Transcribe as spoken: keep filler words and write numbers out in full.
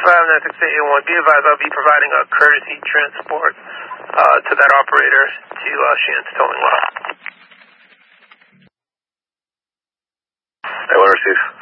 five nine six eight eight one. Be advised I'll be providing a courtesy transport uh, to that operator to uh, Shands Towing Lot. I will receive.